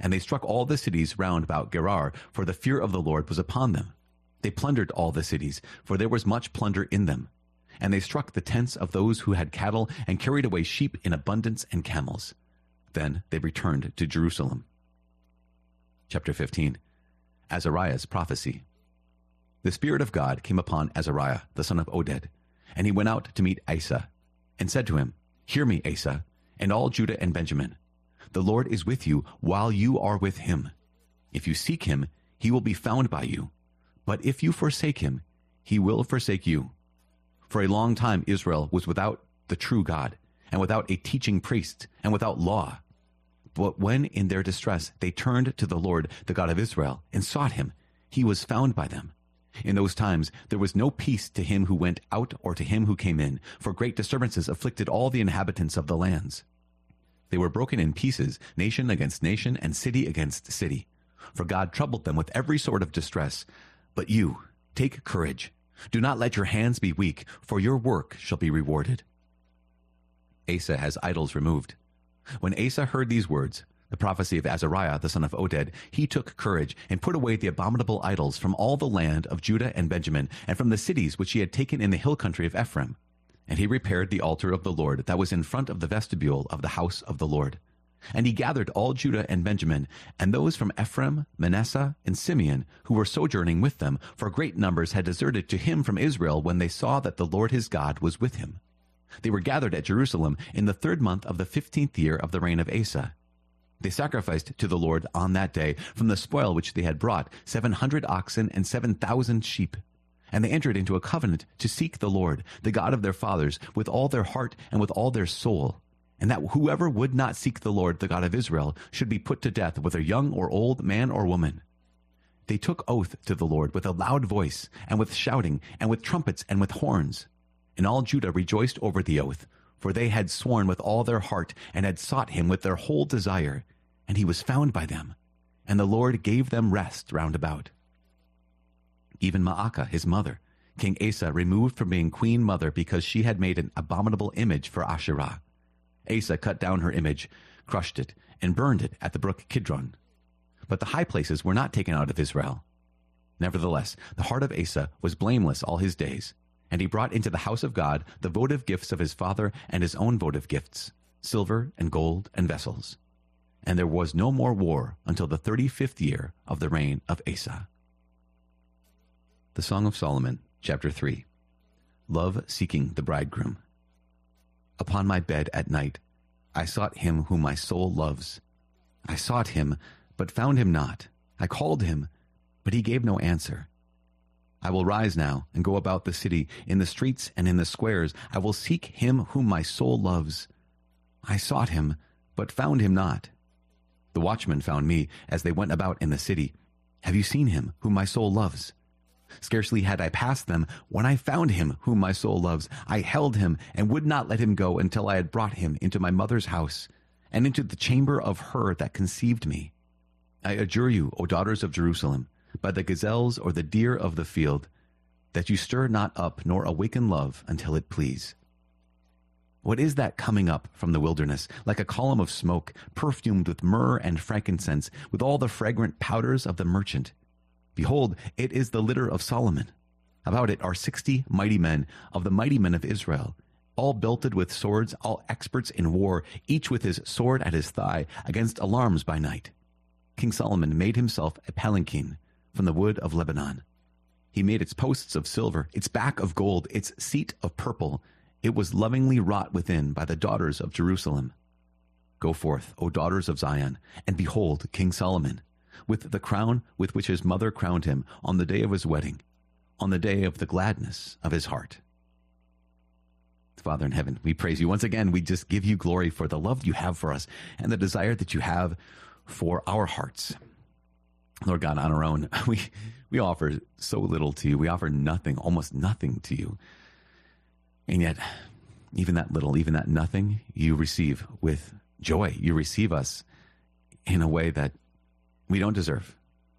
And they struck all the cities round about Gerar, for the fear of the Lord was upon them. They plundered all the cities, for there was much plunder in them. And they struck the tents of those who had cattle, and carried away sheep in abundance and camels. Then they returned to Jerusalem. Chapter 15. Azariah's prophecy. The Spirit of God came upon Azariah, the son of Oded, and he went out to meet Asa, and said to him, Hear me, Asa, and all Judah and Benjamin. The Lord is with you while you are with him. If you seek him, he will be found by you. But if you forsake him, he will forsake you. For a long time Israel was without the true God, and without a teaching priest, and without law. But when in their distress they turned to the Lord, the God of Israel, and sought him, he was found by them. In those times there was no peace to him who went out or to him who came in, for great disturbances afflicted all the inhabitants of the lands. They were broken in pieces, nation against nation, and city against city. For God troubled them with every sort of distress. But you, take courage. Do not let your hands be weak, for your work shall be rewarded. Asa has idols removed. When Asa heard these words, the prophecy of Azariah the son of Oded, he took courage and put away the abominable idols from all the land of Judah and Benjamin, and from the cities which he had taken in the hill country of Ephraim. And he repaired the altar of the Lord that was in front of the vestibule of the house of the Lord. And he gathered all Judah and Benjamin, and those from Ephraim, Manasseh, and Simeon, who were sojourning with them, for great numbers had deserted to him from Israel when they saw that the Lord his God was with him. They were gathered at Jerusalem in the 3rd month of the 15th year of the reign of Asa. They sacrificed to the Lord on that day from the spoil which they had brought 700 oxen and 7,000 sheep. And they entered into a covenant to seek the Lord, the God of their fathers, with all their heart and with all their soul, and that whoever would not seek the Lord, the God of Israel, should be put to death, whether young or old, man or woman. They took oath to the Lord with a loud voice, and with shouting, and with trumpets, and with horns. And all Judah rejoiced over the oath, for they had sworn with all their heart, and had sought him with their whole desire, and he was found by them, and the Lord gave them rest round about. Even Maacah, his mother, King Asa removed from being queen mother because she had made an abominable image for Asherah. Asa cut down her image, crushed it, and burned it at the brook Kidron. But the high places were not taken out of Israel. Nevertheless, the heart of Asa was blameless all his days, and he brought into the house of God the votive gifts of his father and his own votive gifts, silver and gold and vessels. And there was no more war until the 35th year of the reign of Asa. The Song of Solomon, chapter 3. Love seeking the bridegroom. Upon my bed at night I sought him whom my soul loves. I sought him, but found him not. I called him, but he gave no answer. I will rise now and go about the city, in the streets and in the squares. I will seek him whom my soul loves. I sought him, but found him not. The watchmen found me as they went about in the city. Have you seen him whom my soul loves? Scarcely had I passed them when I found him whom my soul loves. I held him and would not let him go until I had brought him into my mother's house and into the chamber of her that conceived me. I adjure you, O daughters of Jerusalem, by the gazelles or the deer of the field, that you stir not up nor awaken love until it please. What is that coming up from the wilderness, like a column of smoke, perfumed with myrrh and frankincense, with all the fragrant powders of the merchant? Behold, it is the litter of Solomon. About it are 60 mighty men, of the mighty men of Israel, all belted with swords, all experts in war, each with his sword at his thigh, against alarms by night. King Solomon made himself a palanquin from the wood of Lebanon. He made its posts of silver, its back of gold, its seat of purple. It was lovingly wrought within by the daughters of Jerusalem. Go forth, O daughters of Zion, and behold King Solomon, with the crown with which his mother crowned him on the day of his wedding, on the day of the gladness of his heart. Father in heaven, we praise you. Once again, we just give you glory for the love you have for us and the desire that you have for our hearts. Lord God, on our own, we offer so little to you. We offer nothing, almost nothing to you. And yet, even that little, even that nothing, you receive with joy. You receive us in a way that we don't deserve.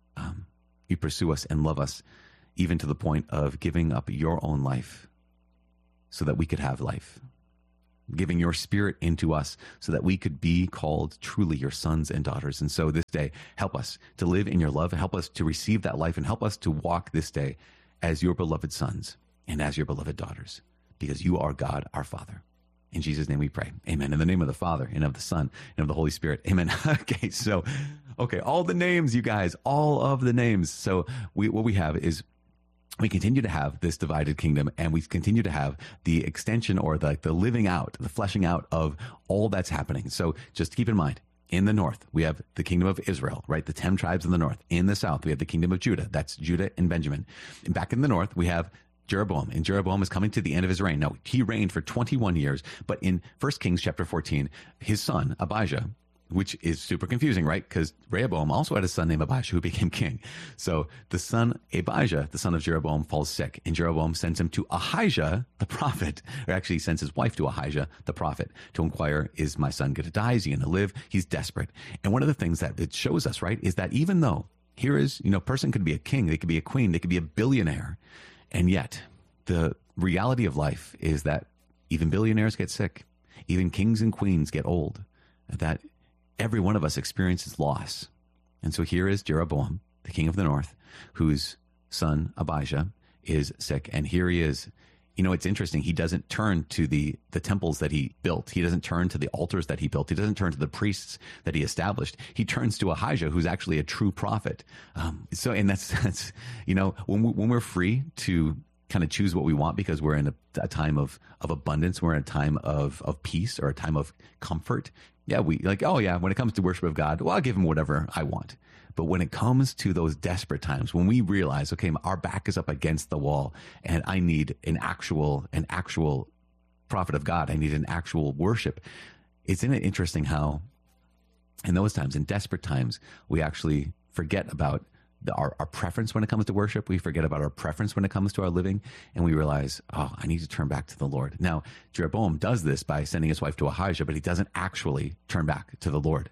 You pursue us and love us, even to the point of giving up your own life so that we could have life. giving your spirit into us so that we could be called truly your sons and daughters. And so this day, help us to live in your love, and help us to receive that life, and help us to walk this day as your beloved sons and as your beloved daughters, because you are God, our Father. In Jesus' name we pray. Amen. In the name of the Father, and of the Son, and of the Holy Spirit. Amen. Okay, all the names, you guys, all of the names. So what we have is, we continue to have this divided kingdom, and we continue to have the extension, or the living out, the fleshing out of all that's happening. So just keep in mind, in the north, we have the kingdom of Israel, right? The 10 tribes in the north. In the south, we have the kingdom of Judah. That's Judah and Benjamin. And back in the north, we have Jeroboam, and Jeroboam is coming to the end of his reign. Now, he reigned for 21 years, but in 1 Kings chapter 14, his son, Abijah, which is super confusing, right? Because Rehoboam also had a son named Abijah who became king. So the son, Abijah, the son of Jeroboam, falls sick, and Jeroboam sends him to Ahijah, the prophet, or actually sends his wife to Ahijah, the prophet, to inquire, is my son going to die? Is he going to live? He's desperate. And one of the things that it shows us, right, is that even though here is, a person could be a king, they could be a queen, they could be a billionaire, and yet the reality of life is that even billionaires get sick, even kings and queens get old, that every one of us experiences loss. And so here is Jeroboam, the king of the north, whose son Abijah is sick. And here he is. It's interesting. He doesn't turn to the temples that he built. He doesn't turn to the altars that he built. He doesn't turn to the priests that he established. He turns to Ahijah, who's actually a true prophet. And that's when we're free to kind of choose what we want, because we're in a time of abundance, we're in a time of peace, or a time of comfort. Yeah, when it comes to worship of God, well, I'll give him whatever I want. But when it comes to those desperate times, when we realize, okay, our back is up against the wall, and I need an actual prophet of God, I need an actual worship. Isn't it interesting how in those times, in desperate times, we actually forget about our preference when it comes to worship. We forget about our preference when it comes to our living, and we realize, I need to turn back to the Lord. Now, Jeroboam does this by sending his wife to Ahijah, but he doesn't actually turn back to the Lord.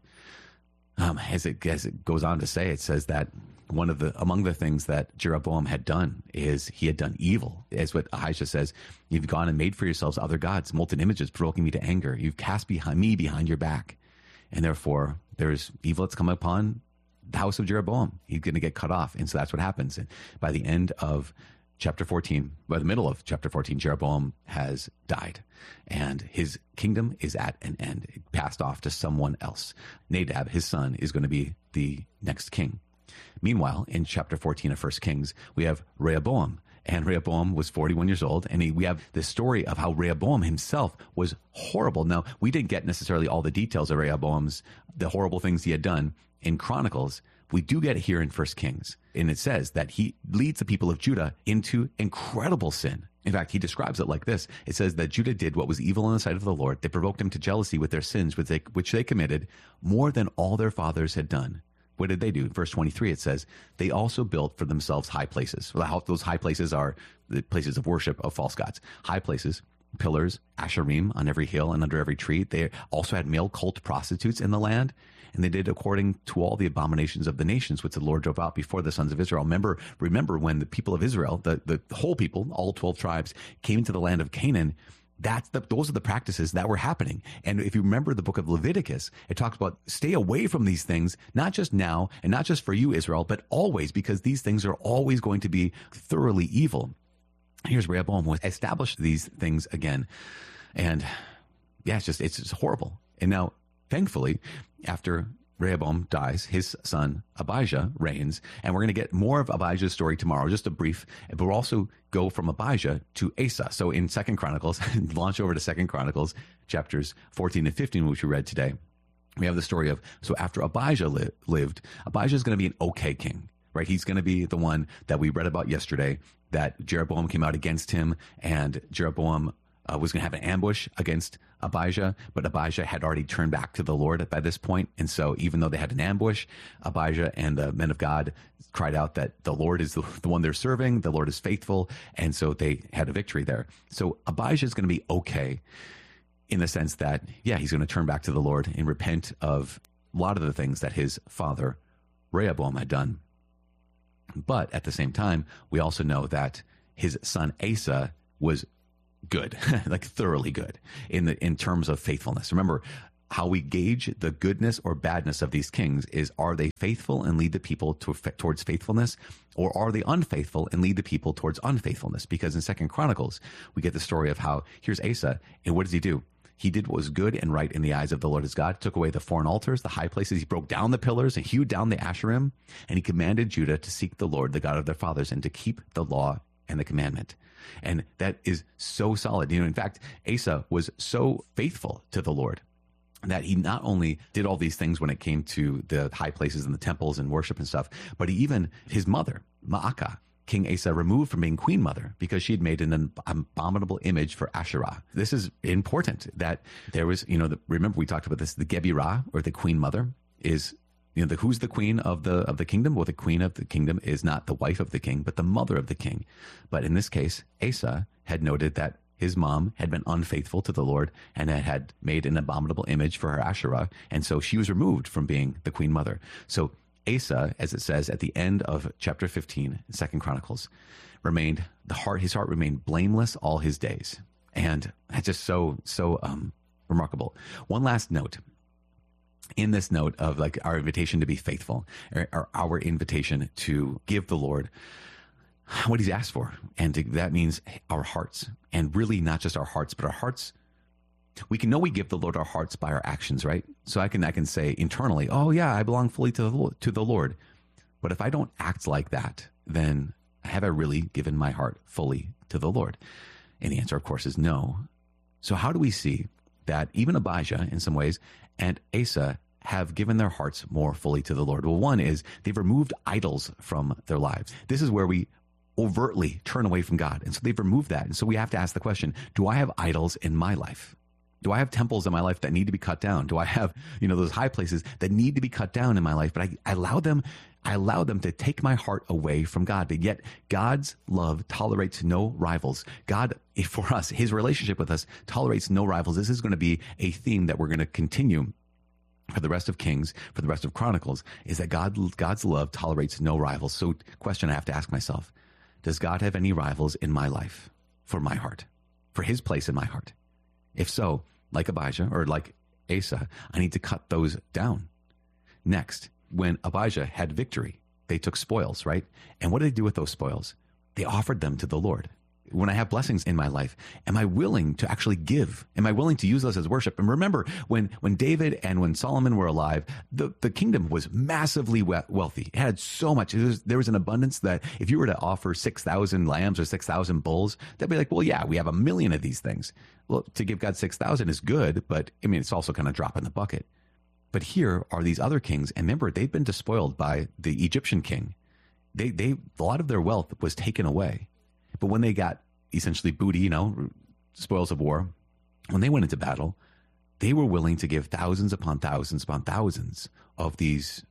As it goes on to say, it says that among the things that Jeroboam had done is he had done evil. As what Ahijah says, you've gone and made for yourselves other gods, molten images, provoking me to anger. You've cast me behind your back. And therefore, there's evil that's come upon the house of Jeroboam. He's going to get cut off. And so that's what happens. And by the end of chapter 14, by the middle of chapter 14, Jeroboam has died, and his kingdom is at an end. It passed off to someone else. Nadab, his son, is going to be the next king. Meanwhile, in chapter 14 of 1 Kings, we have Rehoboam. And Rehoboam was 41 years old, and we have the story of how Rehoboam himself was horrible. Now, we didn't get necessarily all the details of the horrible things he had done in Chronicles. We do get it here in 1 Kings, and it says that he leads the people of Judah into incredible sin. In fact, he describes it like this. It says that Judah did what was evil in the sight of the Lord. They provoked him to jealousy with their sins, which they committed more than all their fathers had done. What did they do? Verse 23, it says, they also built for themselves high places. Well, those high places are the places of worship of false gods. High places, pillars, asherim on every hill and under every tree. They also had male cult prostitutes in the land, and they did according to all the abominations of the nations which the Lord drove out before the sons of Israel. Remember when the people of Israel, the whole people, all 12 tribes, came into the land of Canaan. Those are the practices that were happening. And if you remember the book of Leviticus, it talks about stay away from these things, not just now and not just for you, Israel, but always, because these things are always going to be thoroughly evil. Here's Rehoboam who established these things again. And yeah, it's just horrible. And now, thankfully, after Rehoboam dies, his son Abijah reigns, and we're going to get more of Abijah's story tomorrow, just a brief, but we'll also go from Abijah to Asa. So in 2 Chronicles, launch over to 2 Chronicles, chapters 14 and 15, which we read today, we have the story of, so after Abijah lived, Abijah is going to be an okay king, right? He's going to be the one that we read about yesterday, that Jeroboam came out against him, and Jeroboam was going to have an ambush against Abijah, but Abijah had already turned back to the Lord by this point. And so even though they had an ambush, Abijah and the men of God cried out that the Lord is the one they're serving. The Lord is faithful. And so they had a victory there. So Abijah is going to be okay in the sense that, yeah, he's going to turn back to the Lord and repent of a lot of the things that his father Rehoboam had done. But at the same time, we also know that his son Asa was good, like thoroughly good in terms of faithfulness. Remember, how we gauge the goodness or badness of these kings is, are they faithful and lead the people towards faithfulness, or are they unfaithful and lead the people towards unfaithfulness? Because in 2 Chronicles, we get the story of how here's Asa, and what does he do? He did what was good and right in the eyes of the Lord his God, took away the foreign altars, the high places. He broke down the pillars and hewed down the Asherim, and he commanded Judah to seek the Lord, the God of their fathers, and to keep the law and the commandment. And that is so solid. In fact, Asa was so faithful to the Lord that he not only did all these things when it came to the high places and the temples and worship and stuff, but he even, his mother, Ma'akah, King Asa removed from being queen mother because she had made an abominable image for Asherah. This is important that there was, remember we talked about this, the Gebirah, or the queen mother, is, who's the queen of the kingdom? Well, the queen of the kingdom is not the wife of the king, but the mother of the king. But in this case, Asa had noted that his mom had been unfaithful to the Lord and had made an abominable image for her Asherah. And so she was removed from being the queen mother. So Asa, as it says at the end of chapter 15, 2 Chronicles, his heart remained blameless all his days. And that's just so remarkable. One last note. In this note of like our invitation to be faithful, or our invitation to give the Lord what he's asked for. And that means our hearts, and really not just our hearts, but our hearts. We can know we give the Lord our hearts by our actions, right? So I can say internally, oh yeah, I belong fully to the Lord. But if I don't act like that, then have I really given my heart fully to the Lord? And the answer, of course, is no. So how do we see that even Abijah, in some ways, and Asa have given their hearts more fully to the Lord? Well, one is they've removed idols from their lives. This is where we overtly turn away from God. And so they've removed that. And so we have to ask the question, do I have idols in my life? Do I have temples in my life that need to be cut down? Do I have, those high places that need to be cut down in my life? But I allow them to take my heart away from God. But yet God's love tolerates no rivals. God, for us, his relationship with us tolerates no rivals. This is going to be a theme that we're going to continue for the rest of Kings, for the rest of Chronicles, is that God's love tolerates no rivals. So question I have to ask myself, does God have any rivals in my life for my heart, for his place in my heart? If so, like Abijah or like Asa, I need to cut those down. Next, when Abijah had victory, they took spoils, right? And what did they do with those spoils? They offered them to the Lord. When I have blessings in my life, am I willing to actually give? Am I willing to use those as worship? And remember, when David and when Solomon were alive, the kingdom was massively wealthy. It had so much. There was an abundance that if you were to offer 6,000 lambs or 6,000 bulls, they'd be like, well, yeah, we have 1 million of these things. Well, to give God 6,000 is good, but it's also kind of drop in the bucket. But here are these other kings, and remember, they've been despoiled by the Egyptian king. A lot of their wealth was taken away. But when they got essentially booty, spoils of war, when they went into battle, they were willing to give thousands upon thousands of this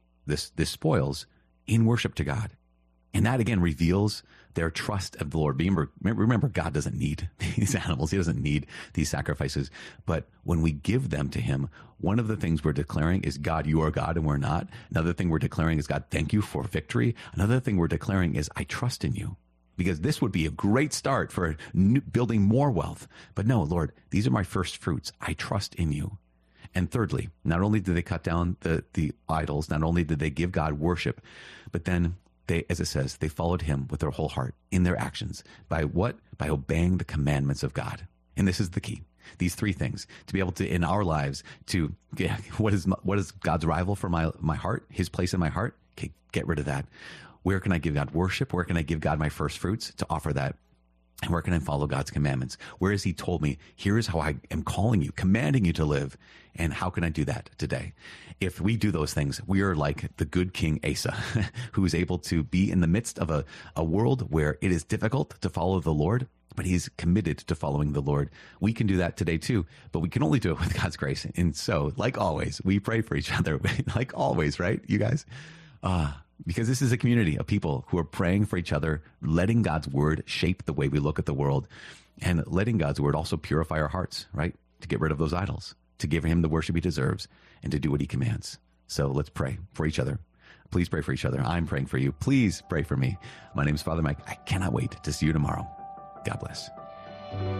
spoils in worship to God. And that again reveals their trust of the Lord. Remember, God doesn't need these animals. He doesn't need these sacrifices. But when we give them to him, one of the things we're declaring is, God, you are God and we're not. Another thing we're declaring is, God, thank you for victory. Another thing we're declaring is, I trust in you. Because this would be a great start for building more wealth. But no, Lord, these are my first fruits. I trust in you. And thirdly, not only did they cut down the idols, not only did they give God worship, but then they, as it says, they followed him with their whole heart in their actions. By what? By obeying the commandments of God. And this is the key. These three things, to be able to, in our lives, to what is God's rival for my heart, his place in my heart? Okay, get rid of that. Where can I give God worship? Where can I give God my first fruits to offer that? And where can I follow God's commandments? Where has he told me, here is how I am calling you, commanding you to live. And how can I do that today? If we do those things, we are like the good King Asa, who is able to be in the midst of a world where it is difficult to follow the Lord, but he's committed to following the Lord. We can do that today too, but we can only do it with God's grace. And so, like always, we pray for each other, like always, right, you guys? Because this is a community of people who are praying for each other, letting God's word shape the way we look at the world, and letting God's word also purify our hearts, right? To get rid of those idols, to give him the worship he deserves, and to do what he commands. So let's pray for each other. Please pray for each other. I'm praying for you. Please pray for me. My name is Father Mike. I cannot wait to see you tomorrow. God bless.